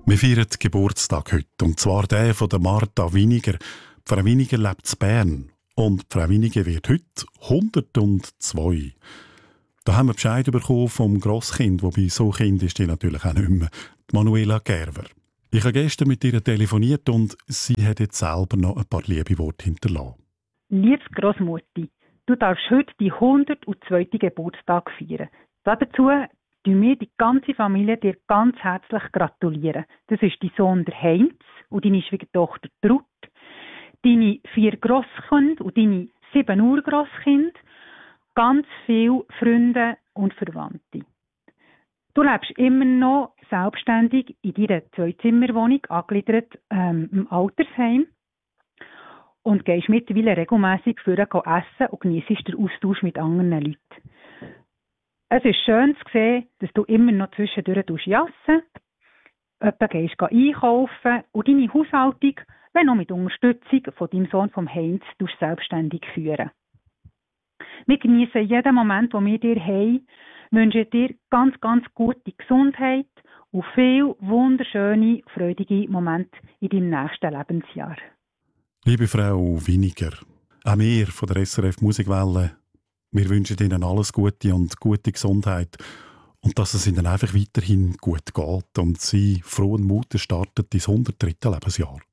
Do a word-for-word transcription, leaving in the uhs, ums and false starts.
Wir feiern Geburtstag heute, und zwar den von der Martha Winiger. Frau Winiger lebt in Bern und Frau Winiger wird heute hundertzwei. Da haben wir Bescheid bekommen vom Grosskind, wobei so Kind ist die natürlich auch nicht mehr, die Manuela Gerver. Ich habe gestern mit ihr telefoniert und sie hat jetzt selber noch ein paar liebe Worte hinterlassen. Liebes Grossmutti, du darfst heute die hundertzweiten Geburtstag feiern. Dazu tun wir die ganze Familie dir ganz herzlich gratulieren. Das ist dein Sohn der Heinz und deine Schwiegertochter Trud, deine vier Grosskinder und deine sieben Urgrosskinder, ganz viele Freunde und Verwandte. Du lebst immer noch selbstständig in deiner Zwei-Zimmer-Wohnung, angegliedert ähm, im Altersheim, und gehst mittlerweile regelmässig für essen und genießt den Austausch mit anderen Leuten. Es ist schön zu sehen, dass du immer noch zwischendurch jassen, etwa gehst einkaufen und deine Haushaltung, wenn auch mit Unterstützung von deinem Sohn vom Heinz, selbstständig führen. Wir genießen jeden Moment, den wir dir haben, wünschen dir ganz, ganz gute Gesundheit und viele wunderschöne, freudige Momente in deinem nächsten Lebensjahr. Liebe Frau Winiger, auch wir von der S R F Musikwelle, wir wünschen Ihnen alles Gute und gute Gesundheit und dass es Ihnen einfach weiterhin gut geht und Sie frohen Mutes starten ins hundertdritte Lebensjahr.